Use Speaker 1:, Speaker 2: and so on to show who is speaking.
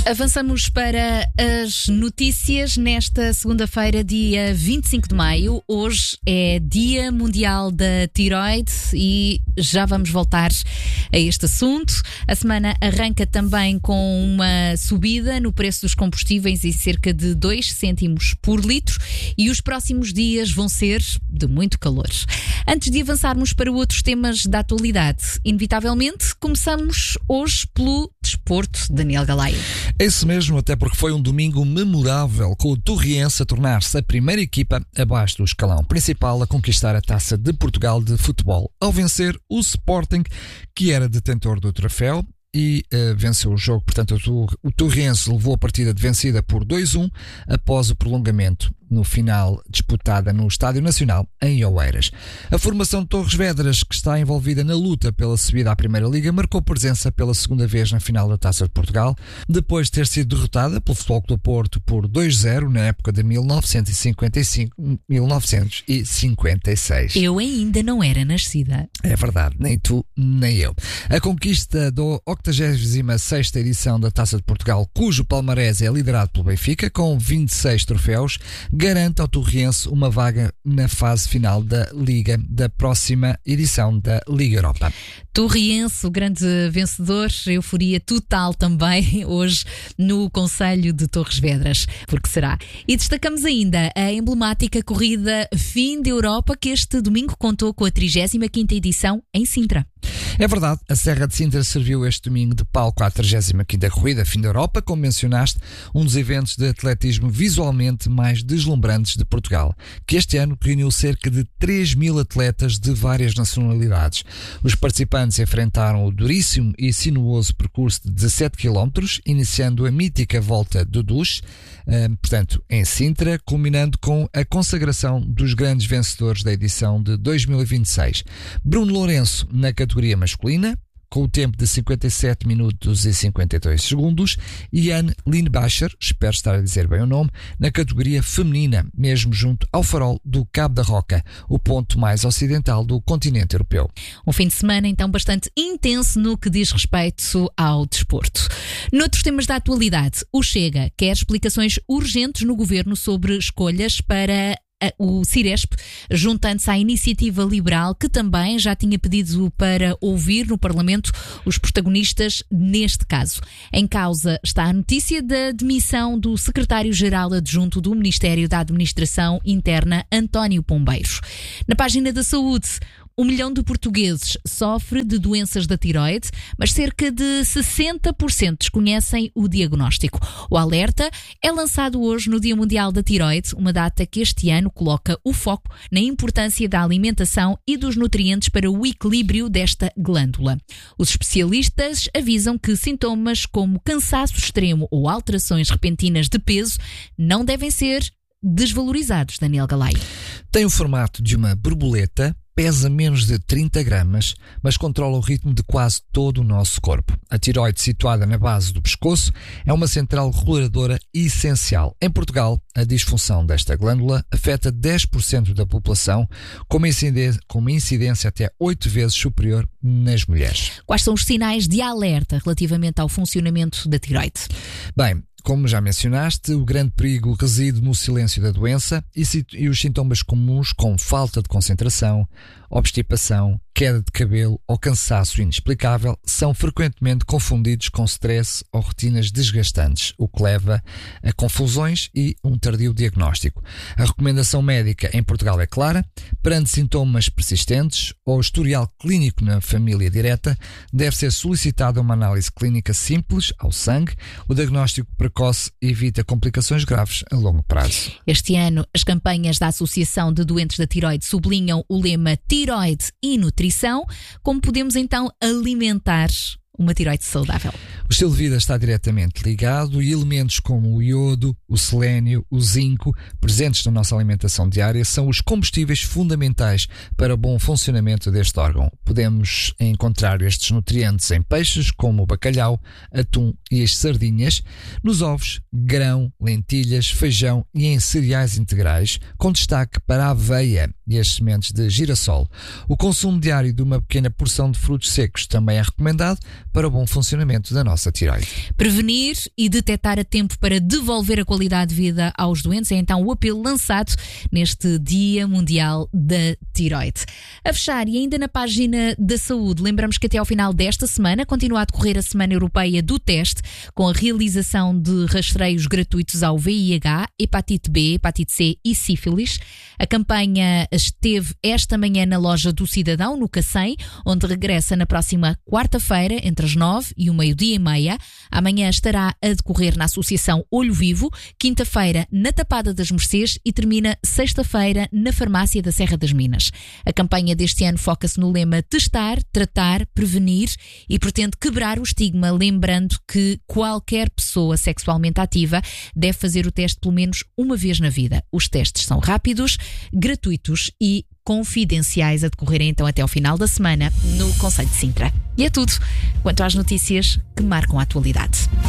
Speaker 1: Avançamos para as notícias nesta segunda-feira, dia 25 de maio. Hoje é Dia Mundial da Tiroide e já vamos voltar a este assunto. A semana arranca também com uma subida no preço dos combustíveis em cerca de 2 cêntimos por litro e os próximos dias vão ser de muito calor. Antes de avançarmos para outros temas da atualidade, inevitavelmente começamos hoje pelo desporto. Daniel Galaio.
Speaker 2: É isso mesmo, até porque foi um domingo memorável, com o Torriense a tornar-se a primeira equipa abaixo do escalão principal a conquistar a Taça de Portugal de futebol, ao vencer o Sporting, que era detentor do troféu, e venceu o jogo. Portanto, o Torriense levou a partida de vencida por 2-1 após o prolongamento, no final disputada no Estádio Nacional em Oeiras. A formação de Torres Vedras, que está envolvida na luta pela subida à Primeira Liga, marcou presença pela segunda vez na final da Taça de Portugal, depois de ter sido derrotada pelo Futebol Clube do Porto por 2-0 na época de 1955-1956.
Speaker 1: Eu ainda não era nascida.
Speaker 2: É verdade, nem tu, nem eu. A conquista da 86ª edição da Taça de Portugal, cujo palmarés é liderado pelo Benfica, com 26 troféus, garante ao Torriense uma vaga na fase final da Liga, da próxima edição da Liga Europa.
Speaker 1: Torriense, o grande vencedor, euforia total também hoje no Concelho de Torres Vedras, porque será. E destacamos ainda a emblemática corrida Fim de Europa, que este domingo contou com a 35ª edição em Sintra.
Speaker 2: É verdade, a Serra de Sintra serviu este domingo de palco à 35ª corrida Fim da Europa, como mencionaste, um dos eventos de atletismo visualmente mais deslumbrantes de Portugal, que este ano reuniu cerca de 3.000 atletas de várias nacionalidades. Os participantes enfrentaram o duríssimo e sinuoso percurso de 17 km, iniciando a mítica volta do Duche, portanto, em Sintra, culminando com a consagração dos grandes vencedores da edição de 2026. Bruno Lourenço, na categoria masculina, com o tempo de 57 minutos e 52 segundos, e Anne Lindbacher, espero estar a dizer bem o nome, na categoria feminina, mesmo junto ao farol do Cabo da Roca, o ponto mais ocidental do continente europeu.
Speaker 1: Um fim de semana, então, bastante intenso no que diz respeito ao desporto. Noutros temas da atualidade, o Chega quer explicações urgentes no governo sobre escolhas para o Ciresp, juntando-se à iniciativa liberal, que também já tinha pedido para ouvir no Parlamento os protagonistas neste caso. Em causa está a notícia da demissão do secretário-geral adjunto do Ministério da Administração Interna, António Pombeiros. Na página da saúde, 1 milhão de portugueses sofre de doenças da tiroide, mas cerca de 60% desconhecem o diagnóstico. O alerta é lançado hoje no Dia Mundial da Tiroide, uma data que este ano coloca o foco na importância da alimentação e dos nutrientes para o equilíbrio desta glândula. Os especialistas avisam que sintomas como cansaço extremo ou alterações repentinas de peso não devem ser desvalorizados. Daniel Galaio.
Speaker 2: Tem o formato de uma borboleta, pesa menos de 30 gramas, mas controla o ritmo de quase todo o nosso corpo. A tiroide, situada na base do pescoço, é uma central reguladora essencial. Em Portugal, a disfunção desta glândula afeta 10% da população, com uma incidência até 8 vezes superior nas mulheres.
Speaker 1: Quais são os sinais de alerta relativamente ao funcionamento da tiroide?
Speaker 2: Bem, como já mencionaste, o grande perigo reside no silêncio da doença e os sintomas comuns, como falta de concentração, obstipação, queda de cabelo ou cansaço inexplicável, são frequentemente confundidos com stress ou rotinas desgastantes, o que leva a confusões e um tardio diagnóstico. A recomendação médica em Portugal é clara: perante sintomas persistentes ou historial clínico na família direta, deve ser solicitada uma análise clínica simples ao sangue. O diagnóstico precoce evita complicações graves a longo prazo.
Speaker 1: Este ano, as campanhas da Associação de Doentes da Tiroide sublinham o lema Tiroide e Nutrição. Como podemos então alimentar uma tiroide saudável?
Speaker 2: O estilo de vida está diretamente ligado e elementos como o iodo, o selénio, o zinco, presentes na nossa alimentação diária, são os combustíveis fundamentais para o bom funcionamento deste órgão. Podemos encontrar estes nutrientes em peixes como o bacalhau, atum e as sardinhas, nos ovos, grão, lentilhas, feijão e em cereais integrais, com destaque para a aveia e as sementes de girassol. O consumo diário de uma pequena porção de frutos secos também é recomendado para o bom funcionamento da nossa nossa tireoide.
Speaker 1: Prevenir e detectar a tempo para devolver a qualidade de vida aos doentes é então o apelo lançado neste Dia Mundial da Tireoide. A fechar, e ainda na página da saúde, lembramos que até ao final desta semana continua a decorrer a Semana Europeia do Teste, com a realização de rastreios gratuitos ao VIH, hepatite B, hepatite C e sífilis. A campanha esteve esta manhã na loja do Cidadão, no Cacém, onde regressa na próxima quarta-feira, entre as 9 e o meio-dia e meia. Amanhã estará a decorrer na Associação Olho Vivo, quinta-feira na Tapada das Mercês e termina sexta-feira na Farmácia da Serra das Minas. A campanha deste ano foca-se no lema Testar, Tratar, Prevenir e pretende quebrar o estigma, lembrando que qualquer pessoa sexualmente ativa deve fazer o teste pelo menos uma vez na vida. Os testes são rápidos, gratuitos e confidenciais, a decorrerem então até ao final da semana no Concelho de Sintra. E é tudo quanto às notícias que marcam a atualidade.